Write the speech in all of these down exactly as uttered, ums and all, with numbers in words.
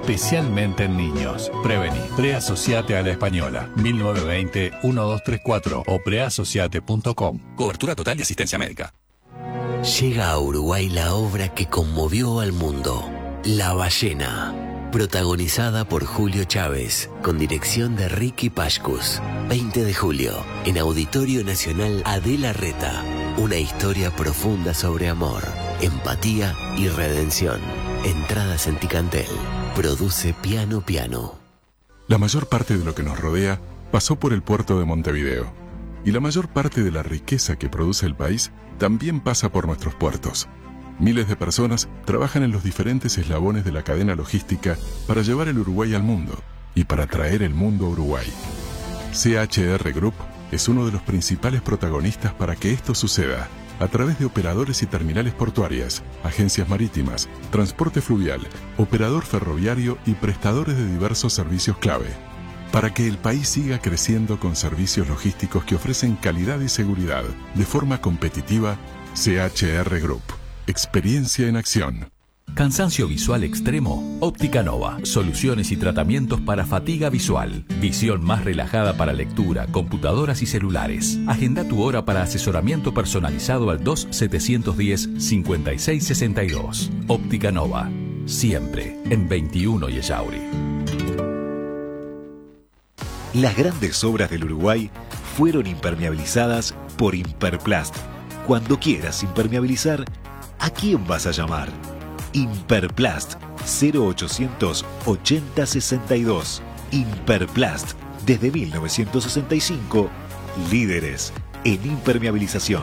especialmente en niños. Prevení. Preasociate a la Española. mil novecientos veinte, doce treinta y cuatro o preasociate punto com. Cobertura total de asistencia médica. Llega a Uruguay la obra que conmovió al mundo, La Ballena, protagonizada por Julio Chávez, con dirección de Ricky Pashkus. veinte de julio, en Auditorio Nacional Adela Reta, una historia profunda sobre amor, empatía y redención. Entradas en Ticantel. Produce Piano Piano. La mayor parte de lo que nos rodea pasó por el puerto de Montevideo. Y la mayor parte de la riqueza que produce el país también pasa por nuestros puertos. Miles de personas trabajan en los diferentes eslabones de la cadena logística para llevar el Uruguay al mundo y para traer el mundo a Uruguay. C H R Group es uno de los principales protagonistas para que esto suceda, a través de operadores y terminales portuarias, agencias marítimas, transporte fluvial, operador ferroviario y prestadores de diversos servicios clave. Para que el país siga creciendo con servicios logísticos que ofrecen calidad y seguridad de forma competitiva, C H R Group. Experiencia en acción. Cansancio visual extremo, Óptica Nova. Soluciones y tratamientos para fatiga visual. Visión más relajada para lectura, computadoras y celulares. Agenda tu hora para asesoramiento personalizado al dos setecientos diez, cincuenta y seis sesenta y dos. Óptica Nova. Siempre en veintiuno y Ellauri. Las grandes obras del Uruguay fueron impermeabilizadas por Imperplast. Cuando quieras impermeabilizar, ¿a quién vas a llamar? Imperplast, cero ochocientos ochenta sesenta y dos. Imperplast, desde mil novecientos sesenta y cinco, líderes en impermeabilización.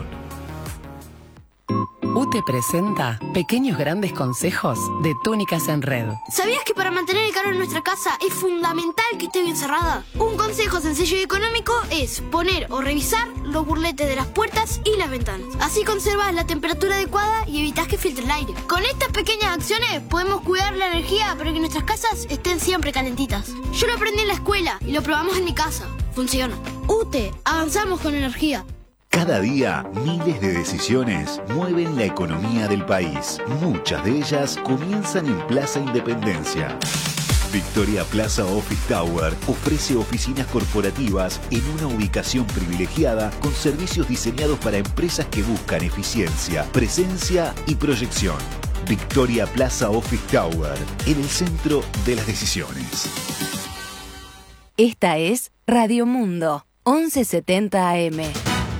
U T E presenta Pequeños Grandes Consejos de Túnicas en Red. ¿Sabías que para mantener el calor en nuestra casa es fundamental que esté bien cerrada? Un consejo sencillo y económico es poner o revisar los burletes de las puertas y las ventanas. Así conservas la temperatura adecuada y evitas que filtre el aire. Con estas pequeñas acciones podemos cuidar la energía para que nuestras casas estén siempre calentitas. Yo lo aprendí en la escuela y lo probamos en mi casa. Funciona. U T E, avanzamos con energía. Cada día, miles de decisiones mueven la economía del país. Muchas de ellas comienzan en Plaza Independencia. Victoria Plaza Office Tower ofrece oficinas corporativas en una ubicación privilegiada con servicios diseñados para empresas que buscan eficiencia, presencia y proyección. Victoria Plaza Office Tower, en el centro de las decisiones. Esta es Radio Mundo, once setenta A M.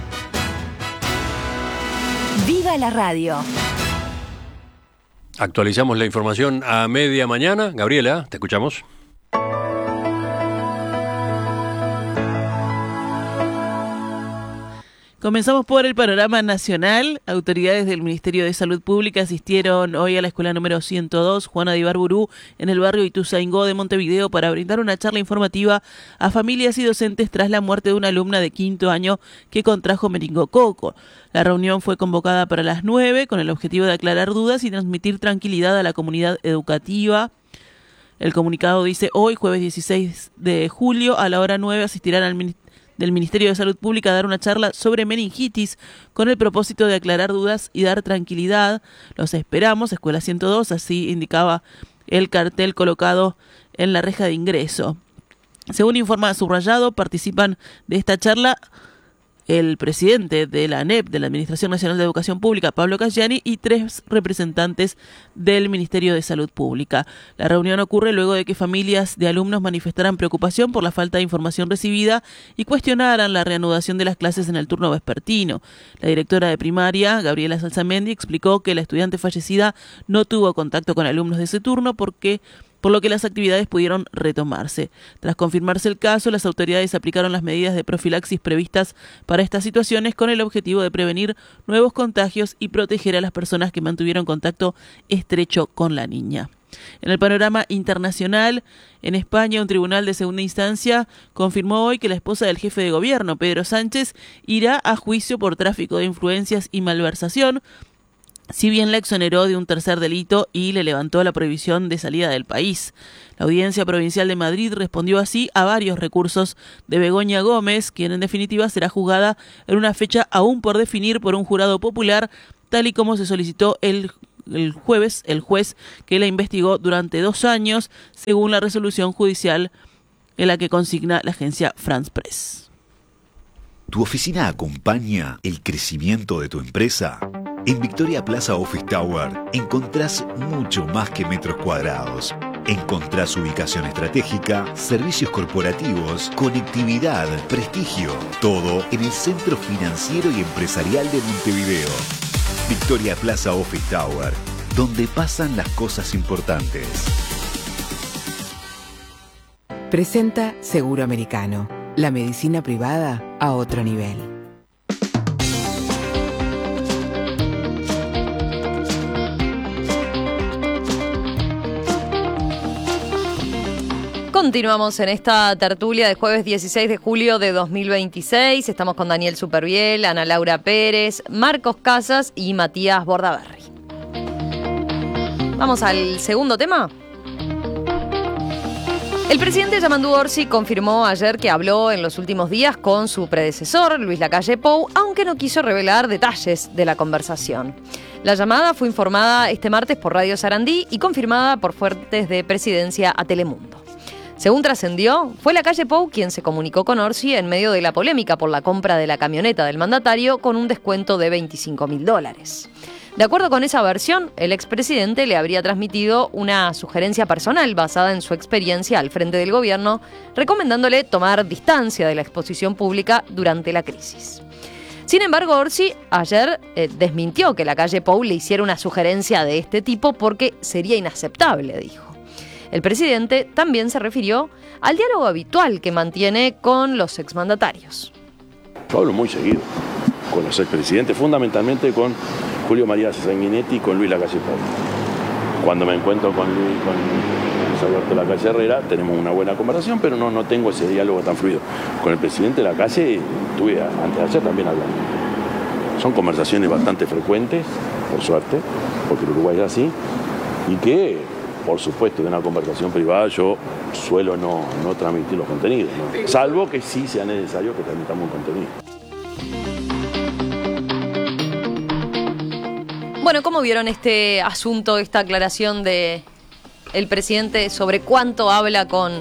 ¡Viva la radio! Actualizamos la información a media mañana. Gabriela, te escuchamos. Comenzamos por el panorama nacional. Autoridades del Ministerio de Salud Pública asistieron hoy a la escuela número ciento dos, Juana de Ibarburu, en el barrio Ituzaingó de Montevideo, para brindar una charla informativa a familias y docentes tras la muerte de una alumna de quinto año que contrajo meningococo. La reunión fue convocada para las nueve con el objetivo de aclarar dudas y transmitir tranquilidad a la comunidad educativa. El comunicado dice: hoy, jueves dieciséis de julio, a la hora nueve, asistirán al Ministerio del Ministerio de Salud Pública a dar una charla sobre meningitis con el propósito de aclarar dudas y dar tranquilidad. Los esperamos, Escuela ciento dos, así indicaba el cartel colocado en la reja de ingreso. Según informa Subrayado, participan de esta charla el presidente de la A N E P, de la Administración Nacional de Educación Pública, Pablo Caggiani, y tres representantes del Ministerio de Salud Pública. La reunión ocurre luego de que familias de alumnos manifestaran preocupación por la falta de información recibida y cuestionaran la reanudación de las clases en el turno vespertino. La directora de primaria, Gabriela Salzamendi, explicó que la estudiante fallecida no tuvo contacto con alumnos de ese turno porque por lo que las actividades pudieron retomarse. Tras confirmarse el caso, las autoridades aplicaron las medidas de profilaxis previstas para estas situaciones con el objetivo de prevenir nuevos contagios y proteger a las personas que mantuvieron contacto estrecho con la niña. En el panorama internacional, en España, un tribunal de segunda instancia confirmó hoy que la esposa del jefe de gobierno, Pedro Sánchez, irá a juicio por tráfico de influencias y malversación, si bien la exoneró de un tercer delito y le levantó la prohibición de salida del país. La Audiencia Provincial de Madrid respondió así a varios recursos de Begoña Gómez, quien en definitiva será juzgada en una fecha aún por definir por un jurado popular, tal y como se solicitó el el jueves el juez que la investigó durante dos años, según la resolución judicial en la que consigna la agencia France Press. ¿Tu oficina acompaña el crecimiento de tu empresa? En Victoria Plaza Office Tower encontrás mucho más que metros cuadrados. Encontrás ubicación estratégica, servicios corporativos, conectividad, prestigio. Todo en el centro financiero y empresarial de Montevideo. Victoria Plaza Office Tower, donde pasan las cosas importantes. Presenta Seguro Americano, la medicina privada a otro nivel. Continuamos en esta tertulia de jueves dieciséis de julio de dos mil veintiséis. Estamos con Daniel Superviel, Ana Laura Pérez, Marcos Casas y Matías Bordaberry. Vamos al segundo tema. El presidente Yamandu Orsi confirmó ayer que habló en los últimos días con su predecesor, Luis Lacalle Pou, aunque no quiso revelar detalles de la conversación. La llamada fue informada este martes por Radio Sarandí y confirmada por fuentes de presidencia a Telemundo. Según trascendió, fue Lacalle Pou quien se comunicó con Orsi en medio de la polémica por la compra de la camioneta del mandatario con un descuento de veinticinco mil dólares. De acuerdo con esa versión, el expresidente le habría transmitido una sugerencia personal basada en su experiencia al frente del gobierno, recomendándole tomar distancia de la exposición pública durante la crisis. Sin embargo, Orsi ayer eh, desmintió que Lacalle Pou le hiciera una sugerencia de este tipo porque sería inaceptable, dijo. El presidente también se refirió al diálogo habitual que mantiene con los exmandatarios. Yo hablo muy seguido con los expresidentes, fundamentalmente con Julio María Sanguinetti y con Luis Lacalle Pou. Cuando me encuentro con Luis, con Luis Alberto Lacalle Herrera, tenemos una buena conversación, pero no, no tengo ese diálogo tan fluido. Con el presidente Lacalle estuve antes de ayer también hablando. Son conversaciones bastante frecuentes, por suerte, porque el Uruguay es así, y que, por supuesto, de una conversación privada yo suelo no, no transmitir los contenidos, ¿no? Salvo que sí sea necesario que transmitamos un contenido. Bueno, ¿cómo vieron este asunto, esta aclaración de el presidente sobre cuánto habla con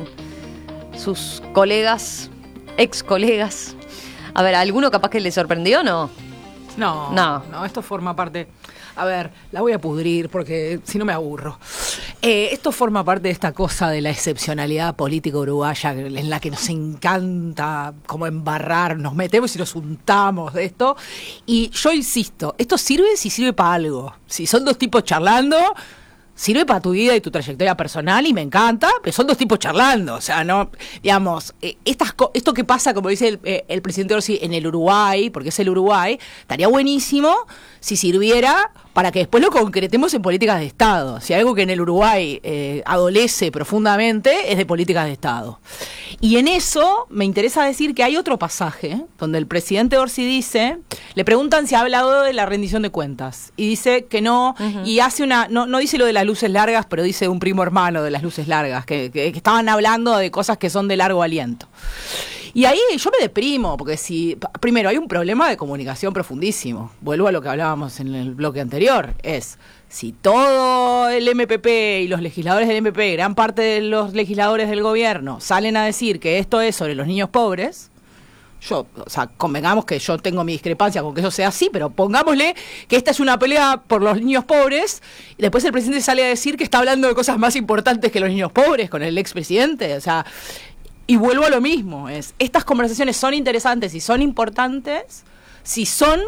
sus colegas, ex colegas? A ver, ¿a alguno capaz que le sorprendió o no? No, no, no, esto forma parte... A ver, la voy a pudrir porque si no me aburro. Eh, esto forma parte de esta cosa de la excepcionalidad política uruguaya en la que nos encanta como embarrar, nos metemos y nos untamos de esto. Y yo insisto, esto sirve si sirve para algo. Si son dos tipos charlando, sirve para tu vida y tu trayectoria personal y me encanta, pero son dos tipos charlando. O sea, no, digamos, eh, estas co- esto que pasa, como dice el, eh, el presidente Orsi, en el Uruguay, porque es el Uruguay, estaría buenísimo si sirviera para que después lo concretemos en políticas de Estado. Si algo que en el Uruguay eh, adolece profundamente es de políticas de Estado. Y en eso me interesa decir que hay otro pasaje donde el presidente Orsi dice, le preguntan si ha hablado de la rendición de cuentas y dice que no, uh-huh. y hace una, no, no dice lo de las luces largas, pero dice un primo hermano de las luces largas, que, que, que estaban hablando de cosas que son de largo aliento. Y ahí yo me deprimo, porque si, primero, hay un problema de comunicación profundísimo. Vuelvo a lo que hablábamos en el bloque anterior. Es, si todo el M P P y los legisladores del M P P, gran parte de los legisladores del gobierno, salen a decir que esto es sobre los niños pobres, yo, o sea, convengamos que yo tengo mi discrepancia con que eso sea así, pero pongámosle que esta es una pelea por los niños pobres, y después el presidente sale a decir que está hablando de cosas más importantes que los niños pobres con el expresidente, o sea... Y vuelvo a lo mismo, es estas conversaciones son interesantes y son importantes si son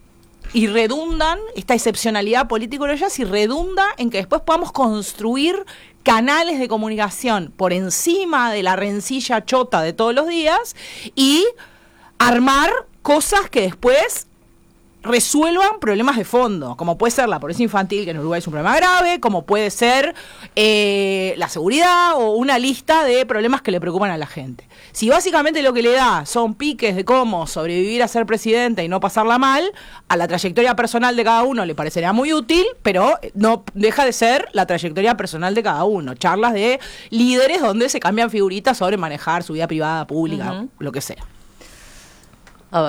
y redundan, esta excepcionalidad político-uruguaya, si redunda en que después podamos construir canales de comunicación por encima de la rencilla chota de todos los días y armar cosas que después resuelvan problemas de fondo, como puede ser la pobreza infantil, que en Uruguay es un problema grave, como puede ser eh, la seguridad o una lista de problemas que le preocupan a la gente. Si básicamente lo que le da son piques de cómo sobrevivir a ser presidente y no pasarla mal, a la trayectoria personal de cada uno le parecerá muy útil, pero no deja de ser la trayectoria personal de cada uno. Charlas de líderes donde se cambian figuritas sobre manejar su vida privada, pública, uh-huh. lo que sea. A ver...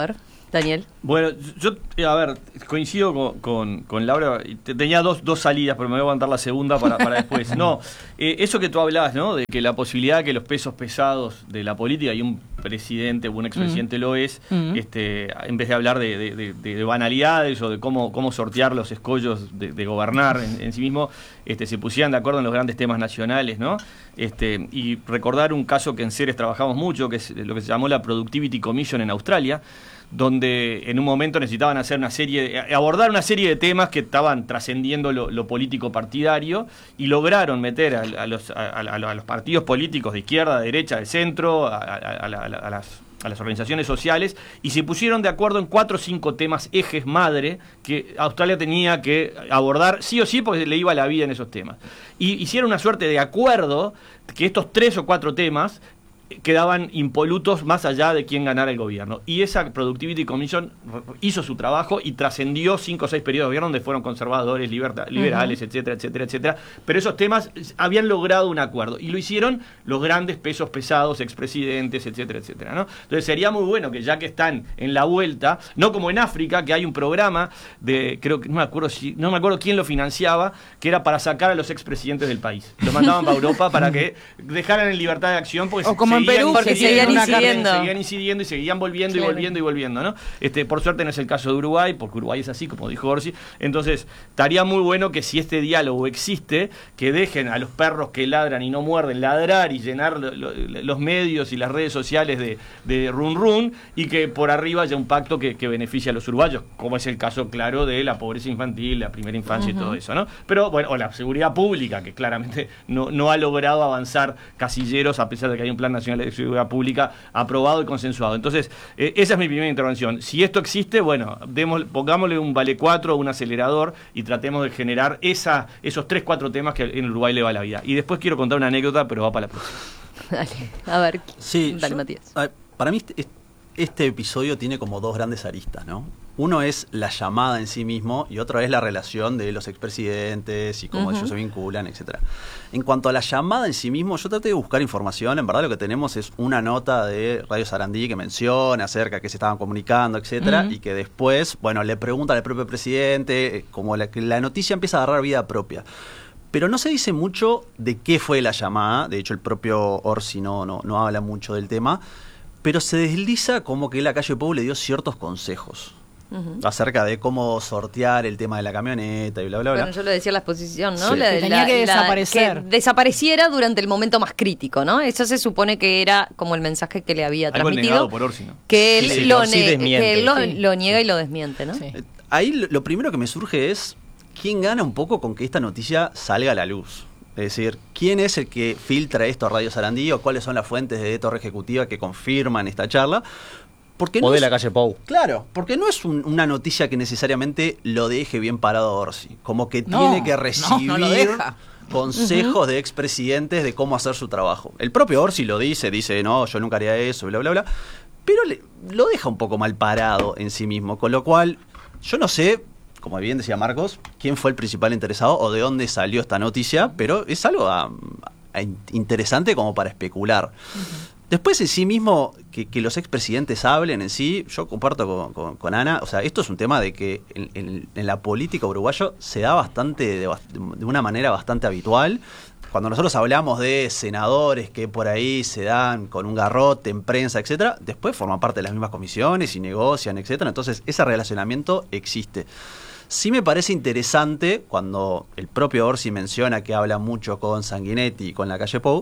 Daniel. Bueno, yo, a ver, coincido con, con, con Laura. Tenía dos, dos salidas, pero me voy a aguantar la segunda para, para después. No, eh, eso que tú hablabas, ¿no? De que la posibilidad de que los pesos pesados de la política, y un presidente o un expresidente mm. lo es, mm. este, en vez de hablar de, de, de, de banalidades o de cómo, cómo sortear los escollos de, de gobernar en, en sí mismo, este, se pusieran de acuerdo en los grandes temas nacionales, ¿no? Este, y recordar un caso que en Ceres trabajamos mucho, que es lo que se llamó la Productivity Commission en Australia, donde en un momento necesitaban hacer una serie, abordar una serie de temas que estaban trascendiendo lo, lo político partidario, y lograron meter a, a, los, a, a, a los partidos políticos de izquierda, de derecha, de centro, a, a, a, a, a las a las organizaciones sociales, y se pusieron de acuerdo en cuatro o cinco temas, ejes madre, que Australia tenía que abordar sí o sí porque le iba la vida en esos temas. Y hicieron una suerte de acuerdo que estos tres o cuatro temas quedaban impolutos más allá de quién ganara el gobierno. Y esa Productivity Commission hizo su trabajo y trascendió cinco o seis periodos de gobierno donde fueron conservadores, liberta, liberales, uh-huh. etcétera, etcétera, etcétera. Pero esos temas habían logrado un acuerdo. Y lo hicieron los grandes pesos pesados, expresidentes, etcétera, etcétera, ¿no? Entonces sería muy bueno que ya que están en la vuelta, no como en África, que hay un programa de, creo que no me acuerdo si, no me acuerdo quién lo financiaba, que era para sacar a los expresidentes del país. Los mandaban para Europa para que dejaran en libertad de acción, porque o como en Perú, porque seguían incidiendo. seguían incidiendo y seguían volviendo claro. y volviendo y volviendo, ¿no? Este, por suerte no es el caso de Uruguay, porque Uruguay es así, como dijo Orsi. Entonces, estaría muy bueno que si este diálogo existe, que dejen a los perros que ladran y no muerden ladrar y llenar lo, lo, los medios y las redes sociales de, de run run, y que por arriba haya un pacto que, que beneficie a los uruguayos, como es el caso claro de la pobreza infantil, la primera infancia uh-huh. y todo eso, ¿no? Pero bueno, o la seguridad pública, que claramente no, no ha logrado avanzar Casilleros, a pesar de que hay un plan nacional de seguridad pública aprobado y consensuado. Entonces, eh, esa es mi primera intervención. Si esto existe, bueno, demos, pongámosle un vale cuatro, un acelerador, y tratemos de generar esa, esos tres, cuatro temas que en Uruguay le va la vida. Y después quiero contar una anécdota, pero va para la próxima. Dale, a ver, sí, dale, yo, Matías. A, para mí este, este episodio tiene como dos grandes aristas, ¿no? Uno es la llamada en sí mismo y otro es la relación de los expresidentes y cómo uh-huh. ellos se vinculan, etcétera. En cuanto a la llamada en sí mismo, yo traté de buscar información. En verdad lo que tenemos es una nota de Radio Sarandí que menciona acerca de que se estaban comunicando, etcétera, uh-huh. y que después, bueno, le preguntan al propio presidente, como la, que la noticia empieza a agarrar vida propia. Pero no se dice mucho de qué fue la llamada. De hecho, el propio Orsi no, no, no habla mucho del tema, pero se desliza como que Lacalle Pou le dio ciertos consejos. Uh-huh. Acerca de cómo sortear el tema de la camioneta y bla, bla, bla. Bueno, yo lo decía en la exposición, ¿no? Sí. La, que tenía la, que desaparecer. La, que desapareciera durante el momento más crítico, ¿no? Eso se supone que era como el mensaje que le había algo transmitido. Negado por Orsi, ¿no? Que él, sí, lo, sí, ne- desmiente, que él lo, sí. lo niega y lo desmiente, ¿no? Sí. Ahí lo primero que me surge es quién gana un poco con que esta noticia salga a la luz. Es decir, ¿quién es el que filtra esto a Radio Sarandí o cuáles son las fuentes de Torre Ejecutiva que confirman esta charla? Porque no o de es, Lacalle Pou. Claro, porque no es un, una noticia que necesariamente lo deje bien parado a Orsi. Como que no, tiene que recibir no, no lo deja. consejos uh-huh. de expresidentes de cómo hacer su trabajo. El propio Orsi lo dice, dice, no, yo nunca haría eso, bla, bla, bla. Pero le, lo deja un poco mal parado en sí mismo. Con lo cual, yo no sé, como bien decía Marcos, quién fue el principal interesado o de dónde salió esta noticia, pero es algo a, a interesante como para especular. Uh-huh. Después en sí mismo, que, que los expresidentes hablen en sí, yo comparto con, con, con Ana, o sea, esto es un tema de que en, en, en la política uruguaya se da bastante, de, de una manera bastante habitual. Cuando nosotros hablamos de senadores que por ahí se dan con un garrote en prensa, etcétera, después forman parte de las mismas comisiones y negocian, etcétera. Entonces, ese relacionamiento existe. Sí me parece interesante cuando el propio Orsi menciona que habla mucho con Sanguinetti y con Lacalle Pou,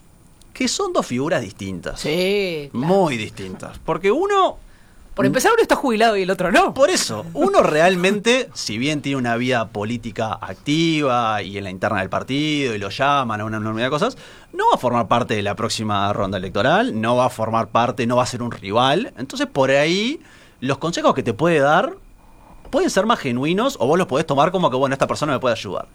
que son dos figuras distintas. Sí. Claro. Muy distintas. Porque uno... Por empezar, uno está jubilado y el otro no. Por eso, uno realmente, si bien tiene una vida política activa y en la interna del partido y lo llaman a una enormidad de cosas, no va a formar parte de la próxima ronda electoral, no va a formar parte, no va a ser un rival. Entonces, por ahí, los consejos que te puede dar pueden ser más genuinos o vos los podés tomar como que, bueno, esta persona me puede ayudar.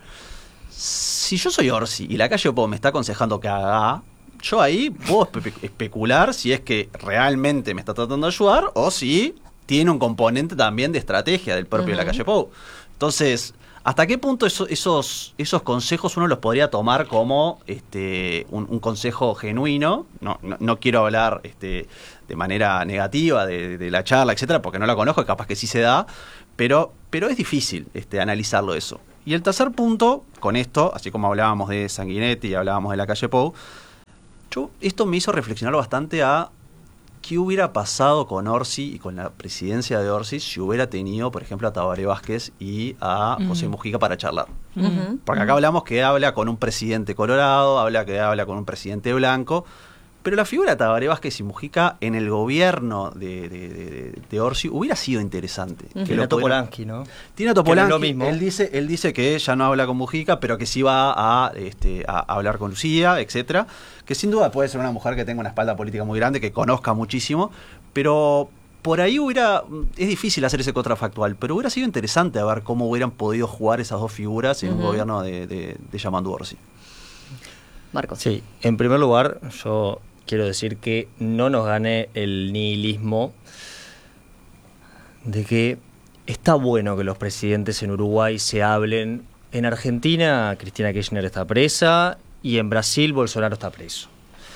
Si yo soy Orsi y Lacalle Pou me está aconsejando que haga... Yo ahí puedo espe- especular si es que realmente me está tratando de ayudar o si tiene un componente también de estrategia del propio uh-huh. Lacalle Pou. Entonces, ¿Hasta qué punto eso, esos, esos consejos uno los podría tomar como este, un, un consejo genuino? No, no, no quiero hablar este, de manera negativa de, de la charla, etcétera, porque no la conozco, capaz que sí se da, pero, pero es difícil este, analizarlo eso. Y el tercer punto, con esto, así como hablábamos de Sanguinetti y hablábamos de la calle Pou, yo, esto me hizo reflexionar bastante a qué hubiera pasado con Orsi y con la presidencia de Orsi si hubiera tenido, por ejemplo, a Tabaré Vázquez y a uh-huh. José Mujica para charlar. Uh-huh. Porque acá hablamos que habla con un presidente colorado, habla que habla con un presidente blanco, pero la figura de Tabaré Vázquez y Mujica en el gobierno de, de, de, de Orsi hubiera sido interesante. Uh-huh. Tina Topolansky, ¿no? Tina Topolansky, él dice, él dice que ya no habla con Mujica, pero que sí va a, este, a, a hablar con Lucía, etcétera. Que sin duda puede ser una mujer que tenga una espalda política muy grande, que conozca muchísimo, pero por ahí hubiera, es difícil hacer ese contrafactual, pero hubiera sido interesante a ver cómo hubieran podido jugar esas dos figuras en uh-huh. un gobierno de, de, de Yamandu Orsi. Marcos. Sí, en primer lugar, yo quiero decir que no nos gane el nihilismo de que está bueno que los presidentes en Uruguay se hablen. En Argentina, Cristina Kirchner está presa y en Brasil, Bolsonaro está preso.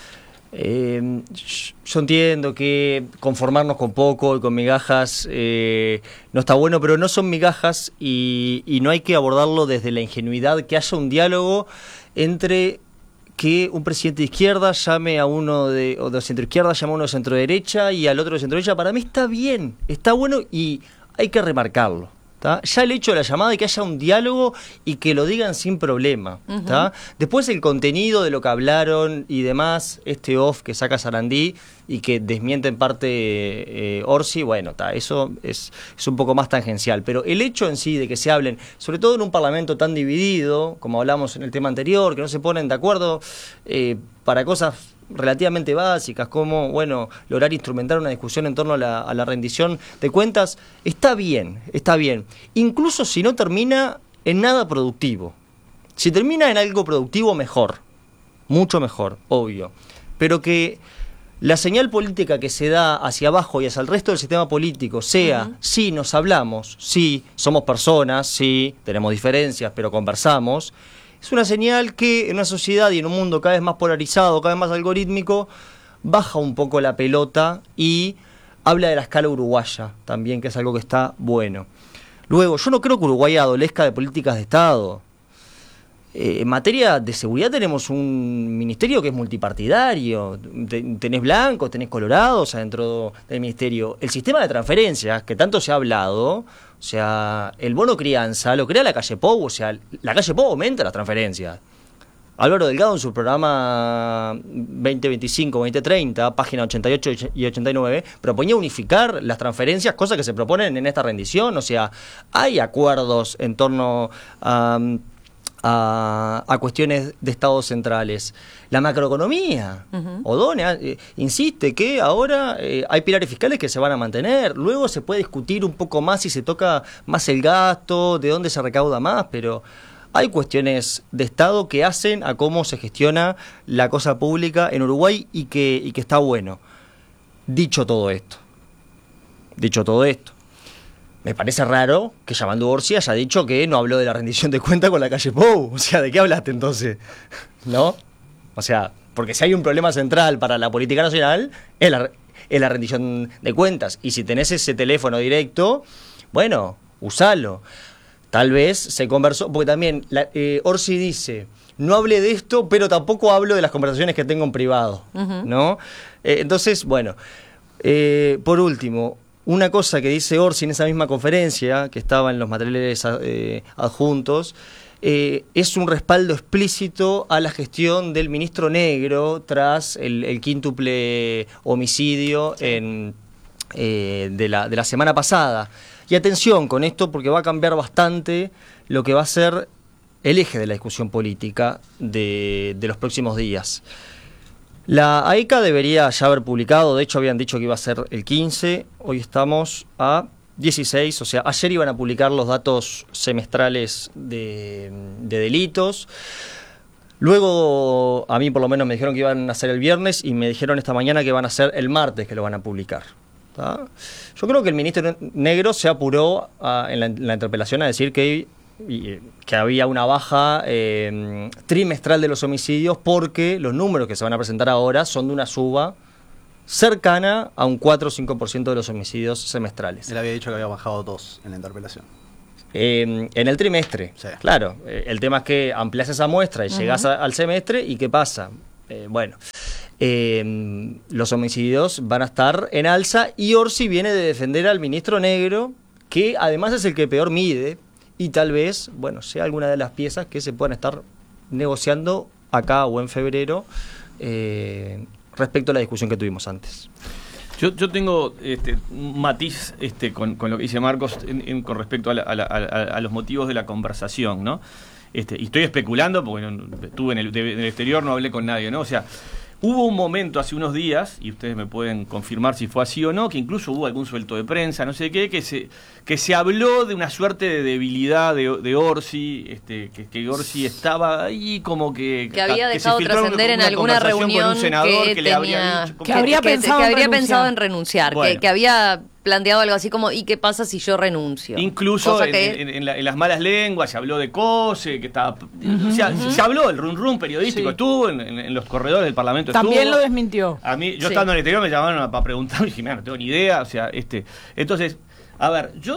Eh, yo entiendo que conformarnos con poco y con migajas eh, no está bueno, pero no son migajas y, y no hay que abordarlo desde la ingenuidad, que haya un diálogo entre que un presidente de izquierda llame a uno de, o de centro izquierda, llame a uno de centro derecha y al otro de centro derecha. Para mí está bien, está bueno y hay que remarcarlo. ¿Tá? Ya el hecho de la llamada y que haya un diálogo y que lo digan sin problema. ¿Tá? Uh-huh. Después el contenido de lo que hablaron y demás, este off que saca Sarandí y que desmiente en parte eh, Orsi, bueno, tá, eso es, es un poco más tangencial. Pero el hecho en sí de que se hablen, sobre todo en un parlamento tan dividido, como hablamos en el tema anterior, que no se ponen de acuerdo eh, para cosas relativamente básicas, como, bueno, lograr instrumentar una discusión en torno a la, a la rendición de cuentas, está bien, está bien. Incluso si no termina en nada productivo. Si termina en algo productivo, mejor. Mucho mejor, obvio. Pero que la señal política que se da hacia abajo y hacia el resto del sistema político sea, uh-huh. sí, nos hablamos, sí, somos personas, sí, tenemos diferencias, pero conversamos. Es una señal que en una sociedad y en un mundo cada vez más polarizado, cada vez más algorítmico, baja un poco la pelota y habla de la escala uruguaya también, que es algo que está bueno. Luego, yo no creo que Uruguay adolezca de políticas de Estado. Eh, en materia de seguridad tenemos un ministerio que es multipartidario. Tenés blancos, tenés colorados adentro del ministerio. El sistema de transferencias, que tanto se ha hablado, o sea, el bono crianza lo crea la calle Pou, o sea, la calle Pou aumenta las transferencias. Álvaro Delgado en su programa veinte veinticinco veinte treinta, página ochenta y ocho y ochenta y nueve, proponía unificar las transferencias, cosas que se proponen en esta rendición. O sea, hay acuerdos en torno a... A, a cuestiones de estados centrales. La macroeconomía, uh-huh. O'Donnell eh, insiste que ahora eh, hay pilares fiscales que se van a mantener, luego se puede discutir un poco más si se toca más el gasto, de dónde se recauda más, pero hay cuestiones de Estado que hacen a cómo se gestiona la cosa pública en Uruguay y que, y que está bueno. Dicho todo esto, dicho todo esto, me parece raro que Yamandu Orsi haya dicho que no habló de la rendición de cuentas con la calle Pou. O sea, ¿de qué hablaste entonces? ¿No? O sea, porque si hay un problema central para la política nacional, es la, es la rendición de cuentas. Y si tenés ese teléfono directo, bueno, usalo. Tal vez se conversó, porque también la, eh, Orsi dice, no hablé de esto, pero tampoco hablo de las conversaciones que tengo en privado. Uh-huh. ¿No? Eh, entonces, bueno, eh, por último... Una cosa que dice Orsi en esa misma conferencia, que estaba en los materiales eh, adjuntos, eh, es un respaldo explícito a la gestión del ministro Negro tras el, el quíntuple homicidio en, eh, de, la, de la semana pasada. Y atención con esto porque va a cambiar bastante lo que va a ser el eje de la discusión política de, de los próximos días. La A E C A debería ya haber publicado, de hecho habían dicho que iba a ser el quince, hoy estamos a dieciséis, o sea, ayer iban a publicar los datos semestrales de, de delitos. Luego, a mí por lo menos me dijeron que iban a ser el viernes y me dijeron esta mañana que van a ser el martes que lo van a publicar. ¿Tá? Yo creo que el ministro Negro se apuró a, en, la, en la interpelación a decir que y, que había una baja eh, trimestral de los homicidios porque los números que se van a presentar ahora son de una suba cercana a un cuatro o cinco por ciento de los homicidios semestrales. Él había dicho que había bajado dos en la interpelación. Eh, en el trimestre, sí. Claro. Eh, el tema es que ampliás esa muestra y uh-huh. llegás a, al semestre y ¿qué pasa? Eh, bueno, eh, los homicidios van a estar en alza y Orsi viene de defender al ministro Negro, que además es el que peor mide y tal vez, bueno, sea alguna de las piezas que se puedan estar negociando acá o en febrero eh, respecto a la discusión que tuvimos antes. Yo, yo tengo este, un matiz este, con, con lo que dice Marcos en, en, con respecto a, la, a, la, a, a los motivos de la conversación, ¿no? Este, y estoy especulando porque no, estuve en el, de, en el exterior, no hablé con nadie, ¿no? O sea, hubo un momento hace unos días, y ustedes me pueden confirmar si fue así o no, que incluso hubo algún suelto de prensa, no sé qué, que se que se habló de una suerte de debilidad de, de Orsi, este, que, que Orsi estaba ahí como que... Que había que dejado trascender en alguna reunión con un senador que, que tenía, le habría dicho... Que, que habría, que, pensado, que, que habría pensado en renunciar, bueno. que, que había... planteado algo así como, ¿y qué pasa si yo renuncio? Incluso en, que... en, en, la, en las malas lenguas se habló de Cose, que estaba... Uh-huh, o sea, uh-huh. se habló, el run run periodístico sí. estuvo, en, en, en los corredores del Parlamento También estuvo. lo desmintió. A mí, yo sí. estando en el exterior me llamaron para preguntar, y dije, mira, no tengo ni idea, o sea, este... Entonces, a ver, yo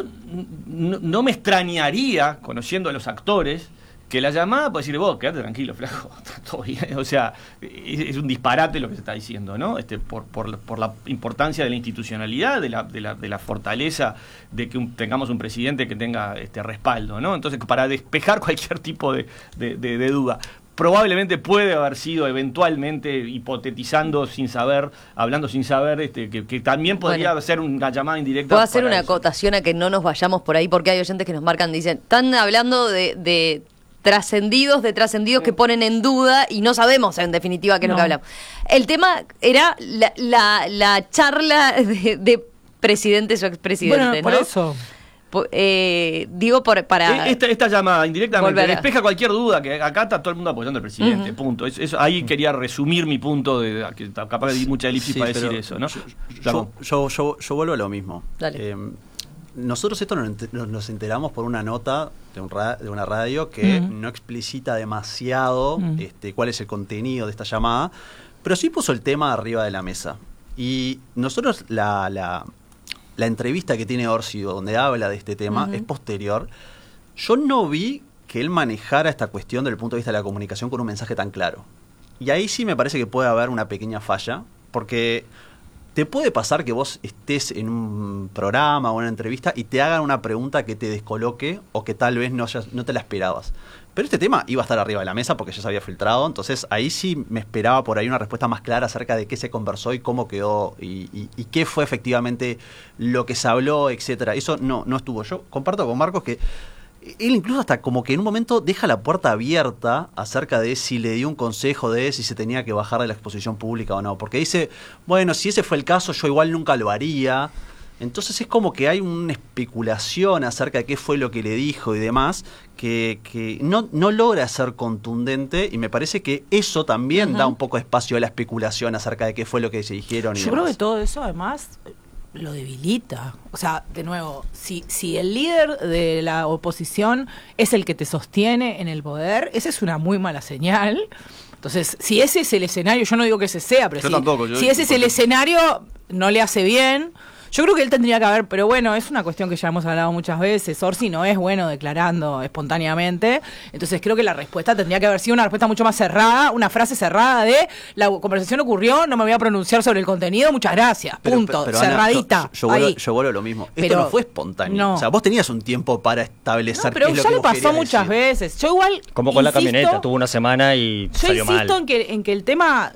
n- no me extrañaría, conociendo a los actores, que la llamada puede decirle, vos, quédate tranquilo, flaco, todo bien. O sea, es, es un disparate lo que se está diciendo, ¿no? Este, por, por, por la importancia de la institucionalidad, de la, de la, de la fortaleza de que un, tengamos un presidente que tenga este respaldo, ¿no? Entonces, para despejar cualquier tipo de, de, de, de duda. Probablemente puede haber sido eventualmente hipotetizando sin saber, hablando sin saber, este, que, que también podría bueno, ser una llamada indirecta. Puedo hacer una eso. acotación a que no nos vayamos por ahí, porque hay oyentes que nos marcan, dicen, están hablando de... de trascendidos de trascendidos que ponen en duda y no sabemos en definitiva qué es no. lo que hablamos. El tema era la, la, la charla de, de presidentes o expresidentes, bueno, por ¿no? eso. Po, eh, digo por, para... Esta, esta llamada indirectamente despeja cualquier duda, que acá está todo el mundo apoyando al presidente, uh-huh. punto. Es, es, ahí quería resumir mi punto, de que capaz de mucha elipsis sí, para decir eso, ¿no? Yo, yo, yo, yo, yo vuelvo a lo mismo. Dale. Eh, Nosotros esto nos enteramos por una nota de, un ra- de una radio que uh-huh. no explicita demasiado uh-huh. este, cuál es el contenido de esta llamada, pero sí puso el tema arriba de la mesa. Y nosotros la, la, la entrevista que tiene Orsi, donde habla de este tema, uh-huh. es posterior. Yo no vi que él manejara esta cuestión desde el punto de vista de la comunicación con un mensaje tan claro. Y ahí sí me parece que puede haber una pequeña falla, porque... ¿Te puede pasar que vos estés en un programa o una entrevista y te hagan una pregunta que te descoloque o que tal vez no, hayas, no te la esperabas? Pero este tema iba a estar arriba de la mesa porque ya se había filtrado, entonces ahí sí me esperaba por ahí una respuesta más clara acerca de qué se conversó y cómo quedó y, y, y qué fue efectivamente lo que se habló, etcétera. Eso no, no estuvo. Yo comparto con Marcos que él incluso hasta como que en un momento deja la puerta abierta acerca de si le dio un consejo de si se tenía que bajar de la exposición pública o no. Porque dice, bueno, si ese fue el caso, yo igual nunca lo haría. Entonces es como que hay una especulación acerca de qué fue lo que le dijo y demás, que, que no, no logra ser contundente y me parece que eso también uh-huh. da un poco de espacio a la especulación acerca de qué fue lo que se dijeron y yo demás. Creo que todo eso además... lo debilita. O sea, de nuevo, si, si el líder de la oposición es el que te sostiene en el poder, esa es una muy mala señal. Entonces, si ese es el escenario, yo no digo que ese sea, pero yo si, tampoco, yo si ese es el escenario, no le hace bien. Yo creo que él tendría que haber, pero bueno, es una cuestión que ya hemos hablado muchas veces. Orsi no es bueno declarando espontáneamente. Entonces creo que la respuesta tendría que haber sido una respuesta mucho más cerrada, una frase cerrada de la conversación ocurrió, no me voy a pronunciar sobre el contenido, muchas gracias, pero, punto, pero, pero, cerradita. Ana, yo, yo, vuelvo, yo vuelvo a lo mismo. Esto pero, no fue espontáneo. No. O sea, vos tenías un tiempo para establecer no, pero qué es lo ya que le vos pasó muchas decir. veces. Yo igual Como con insisto, la camioneta, tuvo una semana y yo salió mal. Yo insisto en que, en que el tema...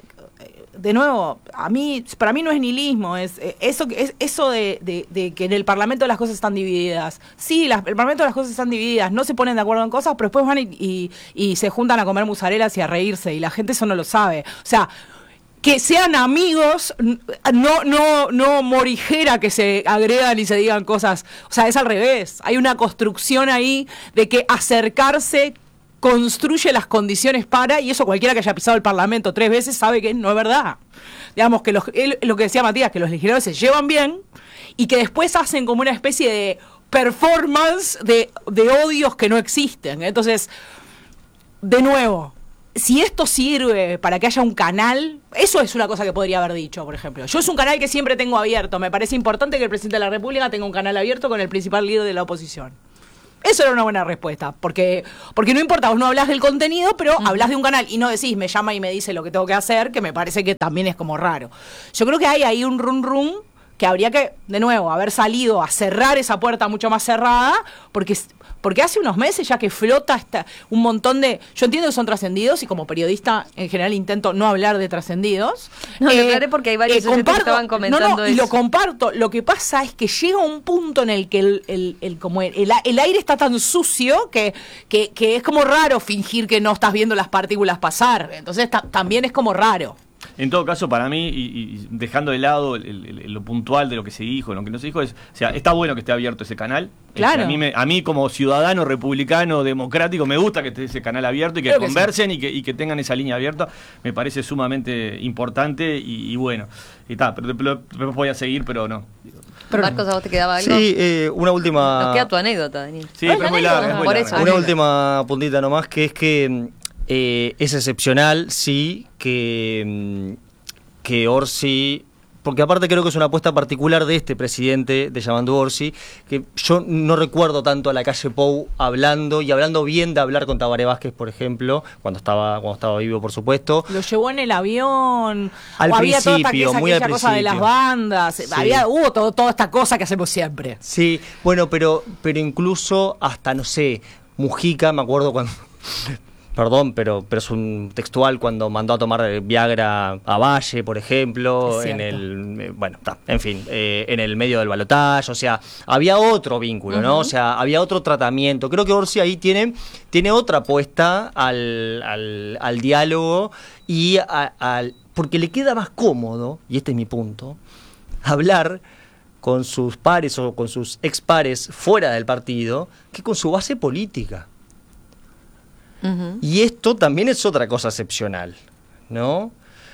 De nuevo, a mí, para mí no es nihilismo, es eso, es eso de, de, de que en el Parlamento las cosas están divididas. Sí, las, el Parlamento las cosas están divididas, no se ponen de acuerdo en cosas, pero después van y, y, y se juntan a comer musarelas y a reírse, y la gente eso no lo sabe. O sea, que sean amigos, no, no, no morijera que se agredan y se digan cosas. O sea, es al revés. Hay una construcción ahí de que acercarse construye las condiciones para, y eso cualquiera que haya pisado el Parlamento tres veces sabe que no es verdad. Digamos que los, él, lo que decía Matías, que los legisladores se llevan bien y que después hacen como una especie de performance de, de odios que no existen. Entonces, de nuevo, si esto sirve para que haya un canal, eso es una cosa que podría haber dicho, por ejemplo. Yo es un canal que siempre tengo abierto. Me parece importante que el presidente de la República tenga un canal abierto con el principal líder de la oposición. Eso era una buena respuesta, porque porque no importa, vos no hablas del contenido, pero uh-huh. hablas de un canal y no decís, me llama y me dice lo que tengo que hacer, que me parece que también es como raro. Yo creo que hay ahí un rum rum que habría que, de nuevo, haber salido a cerrar esa puerta mucho más cerrada, porque... Porque hace unos meses ya que flota esta, un montón de... Yo entiendo que son trascendidos y como periodista en general intento no hablar de trascendidos. No, eh, lo aclaré porque hay varios eh, que estaban comentando no, no, eso. Y lo comparto. Lo que pasa es que llega un punto en el que el, el, el, como el, el, el aire está tan sucio que, que, que es como raro fingir que no estás viendo las partículas pasar. Entonces ta, también es como raro. En todo caso, para mí, y, y dejando de lado el, el, el, lo puntual de lo que se dijo, lo que no se dijo, es, o sea, está bueno que esté abierto ese canal. Claro. Es, a, mí me, a mí como ciudadano republicano, democrático, me gusta que esté ese canal abierto y que Creo conversen que sí. y, que, y que tengan esa línea abierta. Me parece sumamente importante y, y bueno. Y está, pero después voy a seguir, pero no. Pero Marcos, ¿a vos te quedaba algo? Sí, eh, una última... Nos queda tu anécdota, Daniel. Sí, pero es muy larga. Por eso. Una última puntita nomás, que es que eh, es excepcional, sí, que, que Orsi... Porque aparte creo que es una apuesta particular de este presidente, de Yamandu Orsi, que yo no recuerdo tanto a la calle Pou hablando, y hablando bien de hablar con Tabaré Vázquez, por ejemplo, cuando estaba cuando estaba vivo, por supuesto. Lo llevó en el avión, al o principio, había toda esta, esa, muy aquella cosa de las bandas, sí. había, hubo todo, toda esta cosa que hacemos siempre. Sí, bueno, pero, pero incluso hasta, no sé, Mujica, me acuerdo cuando... Perdón, pero, pero es un textual cuando mandó a tomar Viagra a Valle, por ejemplo, en el, eh, bueno, ta, en fin, eh, en el medio del balotaje, o sea, había otro vínculo, uh-huh. ¿no? O sea, había otro tratamiento. Creo que Orsi ahí tiene, tiene otra apuesta al, al, al diálogo y a, al, porque le queda más cómodo, y este es mi punto, hablar con sus pares o con sus expares fuera del partido que con su base política. Uh-huh. Y esto también es otra cosa excepcional, ¿no?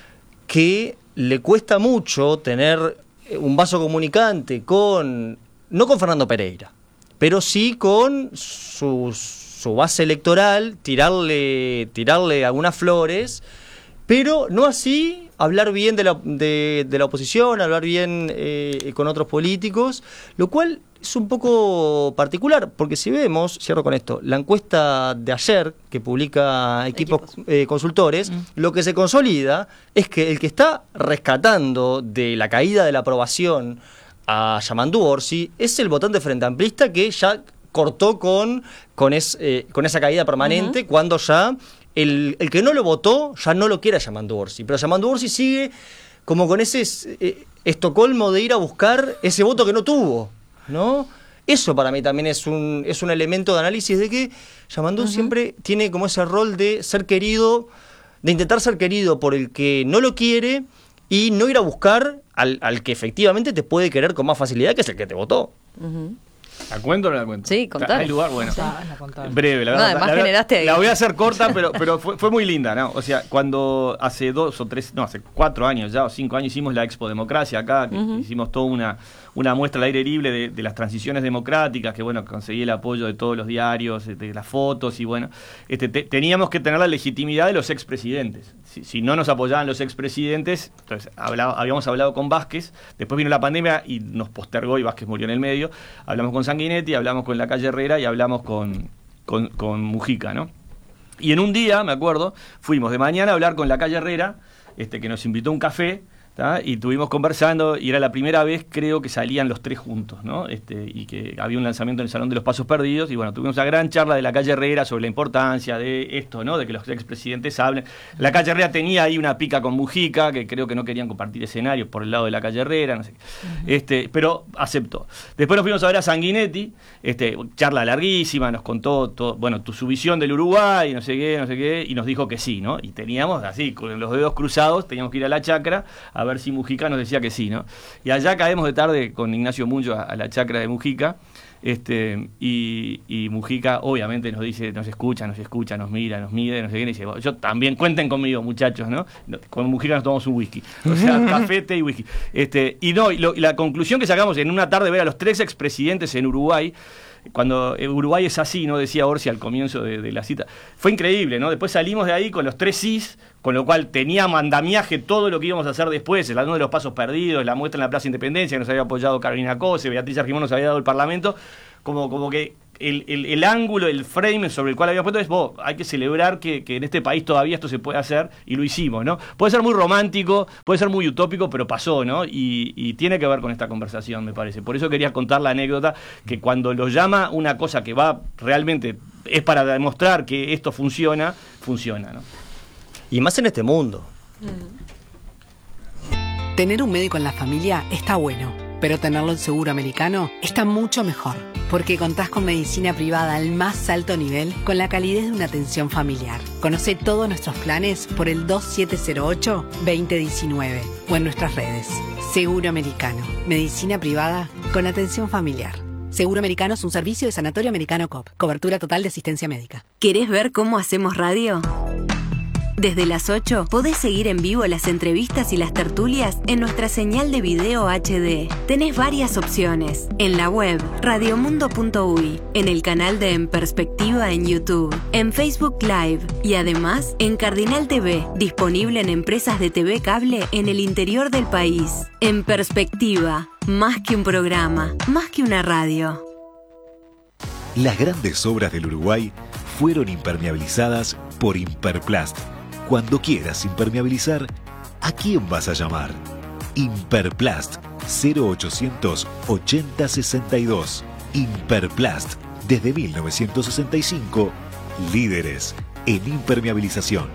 Que le cuesta mucho tener un vaso comunicante con, no con Fernando Pereira, pero sí con su, su base electoral, tirarle, tirarle algunas flores, pero no así hablar bien de la, de, de la oposición, hablar bien eh, con otros políticos, lo cual es un poco particular, porque si vemos, cierro con esto, la encuesta de ayer que publica Equipos, Equipos. Eh, Consultores, mm. lo que se consolida es que el que está rescatando de la caída de la aprobación a Yamandu Orsi es el votante frente amplista que ya cortó con, con, es, eh, con esa caída permanente uh-huh. cuando ya el, el que no lo votó ya no lo quiere a Yamandu Orsi, pero Yamandu Orsi sigue como con ese eh, Estocolmo de ir a buscar ese voto que no tuvo, ¿no? Eso para mí también es un es un elemento de análisis de que Yamandu uh-huh. siempre tiene como ese rol de ser querido, de intentar ser querido por el que no lo quiere y no ir a buscar al, al que efectivamente te puede querer con más facilidad, que es el que te votó. Uh-huh. ¿La cuento o no la cuento? Sí, contá. ¿Hay lugar? Bueno, sí, la breve. La, no, verdad, además la, generaste la voy a hacer corta, pero, pero fue, fue muy linda, ¿no? O sea, cuando hace dos o tres, no, hace cuatro años ya, o cinco años hicimos la Expo Democracia acá, que uh-huh. hicimos toda una, una muestra al aire libre de, de las transiciones democráticas, que bueno, conseguí el apoyo de todos los diarios, de las fotos, y bueno, este, te, teníamos que tener la legitimidad de los expresidentes. Si, si no nos apoyaban los expresidentes, entonces hablaba, habíamos hablado con Vázquez, después vino la pandemia y nos postergó y Vázquez murió en el medio, hablamos con Sanguinetti, hablamos con la calle Herrera y hablamos con, con, con Mujica, ¿no? Y en un día, me acuerdo, fuimos de mañana a hablar con la calle Herrera, este, que nos invitó a un café, ¿tá? Y estuvimos conversando, y era la primera vez, creo, que salían los tres juntos, ¿no? Este, y que había un lanzamiento en el Salón de los Pasos Perdidos, y bueno, tuvimos una gran charla de la calle Herrera sobre la importancia de esto, ¿no? De que los expresidentes hablen. La calle Herrera tenía ahí una pica con Mujica, que creo que no querían compartir escenarios por el lado de la calle Herrera, no sé qué. Uh-huh. Este, pero aceptó. Después nos fuimos a ver a Sanguinetti, este, charla larguísima, nos contó todo, bueno, tu, su visión del Uruguay, no sé qué, no sé qué, y nos dijo que sí, ¿no? Y teníamos así, con los dedos cruzados, teníamos que ir a la chacra a ver si Mujica nos decía que sí, ¿no? Y allá caemos de tarde con Ignacio Muncho a, a la chacra de Mujica, Este, y, y Mujica obviamente nos dice, nos escucha, nos escucha, nos mira, nos mide, no sé qué, y dice, bueno, yo también, cuenten conmigo, muchachos, ¿no? Con Mujica nos tomamos un whisky. O sea, café, té y whisky. Este, y no, y, lo, y la conclusión que sacamos en una tarde ver a los tres expresidentes en Uruguay, cuando Uruguay es así, ¿no? Decía Orsi al comienzo de, de la cita. Fue increíble, ¿no? Después salimos de ahí con los tres sís, con lo cual tenía mandamiaje todo lo que íbamos a hacer después, el uno de los pasos perdidos, la muestra en la Plaza Independencia, que nos había apoyado Carolina Cose, Beatriz Argimón nos había dado el Parlamento, como, como que el, el, el ángulo, el frame sobre el cual habíamos puesto es, vos, hay que celebrar que, que en este país todavía esto se puede hacer, y lo hicimos, ¿no? Puede ser muy romántico, puede ser muy utópico, pero pasó, ¿no? Y, y tiene que ver con esta conversación, me parece. Por eso quería contar la anécdota, que cuando lo llama una cosa que va realmente, es para demostrar que esto funciona, funciona, ¿no? Y más en este mundo. Tener un médico en la familia está bueno, pero tenerlo en Seguro Americano está mucho mejor, porque contás con medicina privada al más alto nivel, con la calidez de una atención familiar. Conoce todos nuestros planes por el dos siete cero ocho, dos cero uno nueve o en nuestras redes. Seguro Americano, medicina privada con atención familiar. Seguro Americano es un servicio de Sanatorio Americano C O P. Cobertura total de asistencia médica. ¿Querés ver cómo hacemos radio? Desde las ocho podés seguir en vivo las entrevistas y las tertulias en nuestra señal de video H D. Tenés varias opciones. En la web radiomundo punto uy, en el canal de En Perspectiva en YouTube, en Facebook Live y además en Cardinal T V, disponible en empresas de T V cable en el interior del país. En Perspectiva, más que un programa, más que una radio. Las grandes obras del Uruguay fueron impermeabilizadas por Imperplast. Cuando quieras impermeabilizar, ¿a quién vas a llamar? Imperplast cero ochocientos ochenta sesenta y dos. Imperplast, desde mil novecientos sesenta y cinco, líderes en impermeabilización.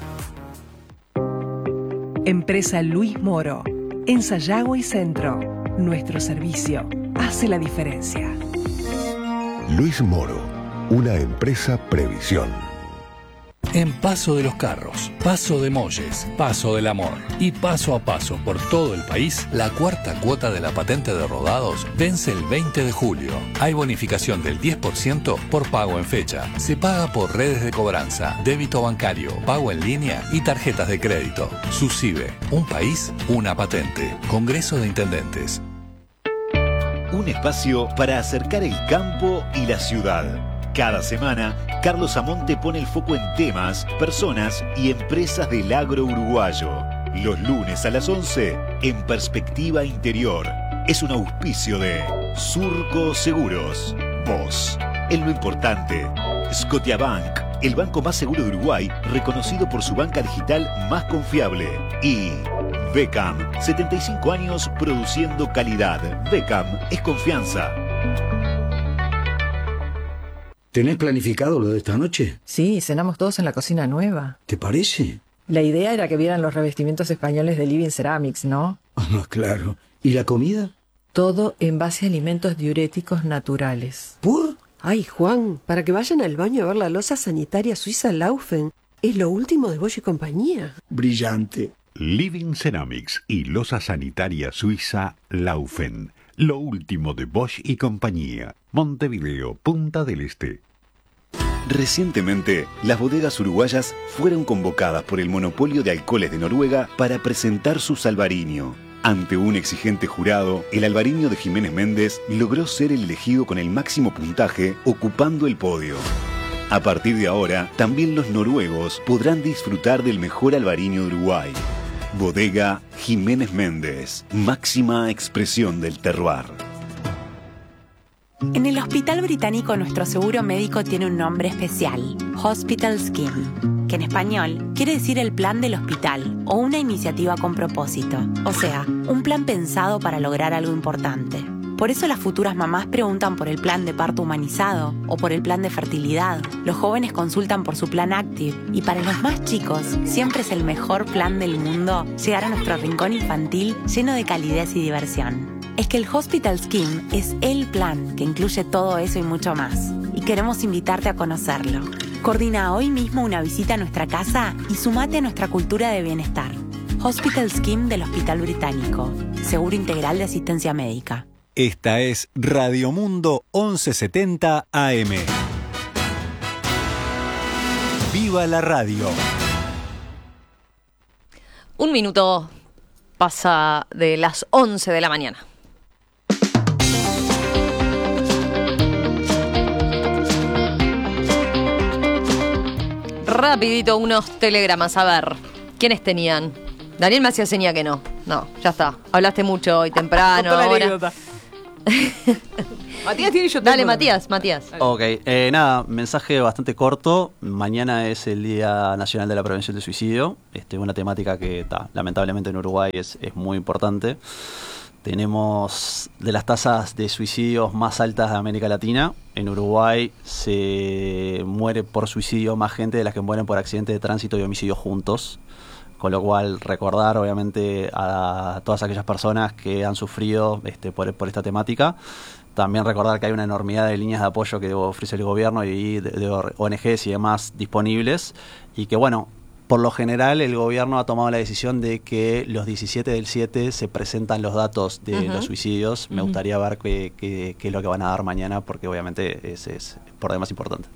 Empresa Luis Moro, en Sayago y Centro. Nuestro servicio hace la diferencia. Luis Moro, una empresa Previsión. En Paso de los Carros, Paso de Molles, Paso del Amor y paso a paso por todo el país, la cuarta cuota de la patente de rodados vence el veinte de julio. Hay bonificación del diez por ciento por pago en fecha. Se paga por redes de cobranza, débito bancario, pago en línea y tarjetas de crédito. SUSIBE, un país, una patente. Congreso de Intendentes. Un espacio para acercar el campo y la ciudad. Cada semana, Carlos Amonte pone el foco en temas, personas y empresas del agro uruguayo. Los lunes a las once, en Perspectiva Interior. Es un auspicio de Surco Seguros. Vos, en lo importante. Scotiabank, el banco más seguro de Uruguay, reconocido por su banca digital más confiable. Y Becam, setenta y cinco años produciendo calidad. Becam es confianza. ¿Tenés planificado lo de esta noche? Sí, cenamos todos en la cocina nueva. ¿Te parece? La idea era que vieran los revestimientos españoles de Living Ceramics, ¿no? Ah, claro. ¿Y la comida? Todo en base a alimentos diuréticos naturales. ¿Por? Ay, Juan, para que vayan al baño a ver la losa sanitaria suiza Laufen. Es lo último de Bosch y compañía. Brillante. Living Ceramics y losa sanitaria suiza Laufen. Lo último de Bosch y compañía. Montevideo, Punta del Este. Recientemente, las bodegas uruguayas fueron convocadas por el monopolio de alcoholes de Noruega para presentar su Albariño. Ante un exigente jurado, el Albariño de Jiménez Méndez logró ser el elegido con el máximo puntaje, ocupando el podio. A partir de ahora, también los noruegos podrán disfrutar del mejor Albariño de Uruguay. Bodega Jiménez Méndez, máxima expresión del terroir. En el Hospital Británico nuestro seguro médico tiene un nombre especial, Hospital Scheme, que en español quiere decir el plan del hospital o una iniciativa con propósito, o sea, un plan pensado para lograr algo importante. Por eso las futuras mamás preguntan por el plan de parto humanizado o por el plan de fertilidad. Los jóvenes consultan por su plan Active y para los más chicos siempre es el mejor plan del mundo llegar a nuestro rincón infantil lleno de calidez y diversión. Es que el Hospital Scheme es el plan que incluye todo eso y mucho más. Y queremos invitarte a conocerlo. Coordina hoy mismo una visita a nuestra casa y sumate a nuestra cultura de bienestar. Hospital Scheme del Hospital Británico. Seguro integral de asistencia médica. Esta es Radio Mundo once setenta A M. ¡Viva la radio! Un minuto pasa de las once de la mañana. Rapidito unos telegramas, a ver, ¿quiénes tenían? Daniel me hacía seña que no. No, ya está. Hablaste mucho hoy temprano. Ahora. Matías tiene yo. Dale, Matías, Matías. Ok, eh, nada, mensaje bastante corto. Mañana es el Día Nacional de la Prevención del Suicidio. Este, una temática que ta, lamentablemente en Uruguay es, es muy importante. Tenemos de las tasas de suicidios más altas de América Latina. En Uruguay se muere por suicidio más gente de las que mueren por accidente de tránsito y homicidio juntos. Con lo cual, recordar obviamente a todas aquellas personas que han sufrido este, por, por esta temática. También recordar que hay una enormidad de líneas de apoyo que ofrece el gobierno y de, de O N Ges y demás disponibles. Y que, bueno, por lo general el gobierno ha tomado la decisión de que los diecisiete del siete se presentan los datos de uh-huh. los suicidios. Me uh-huh. gustaría ver qué, qué, qué es lo que van a dar mañana, porque obviamente es, es por demás importante.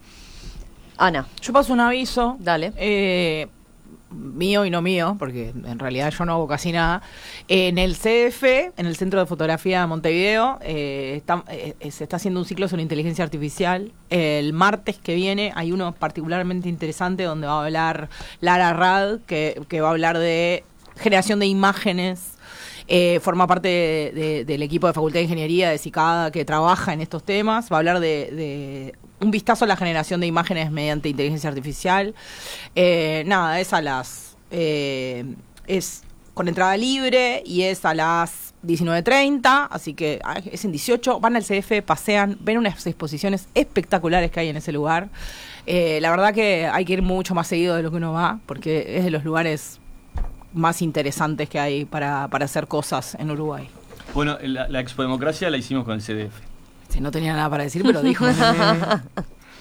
Ana. Yo paso un aviso. Dale. Eh... mío y no mío, porque en realidad yo no hago casi nada. En el C D F, en el Centro de Fotografía de Montevideo, eh, está, eh, se está haciendo un ciclo sobre inteligencia artificial. El martes que viene hay uno particularmente interesante donde va a hablar Lara Rad, que, que va a hablar de generación de imágenes. Eh, forma parte de, de, del equipo de Facultad de Ingeniería de Cicada que trabaja en estos temas. Va a hablar de, de un vistazo a la generación de imágenes mediante inteligencia artificial. Eh, nada, es a las... Eh, es con entrada libre y es a las diecinueve treinta, así que es en dieciocho. Van al C F, pasean, ven unas exposiciones espectaculares que hay en ese lugar. Eh, la verdad que hay que ir mucho más seguido de lo que uno va, porque es de los lugares más interesantes que hay para, para hacer cosas en Uruguay. Bueno, la, la Expo Democracia la hicimos con el C D F. Sí, no tenía nada para decir, pero dijo.